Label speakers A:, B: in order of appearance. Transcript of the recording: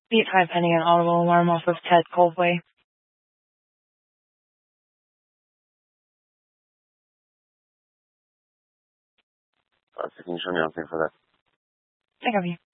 A: Beat 5 pending an audible alarm off of Ted Coldway.
B: Can you show me anything for that?
A: I got you.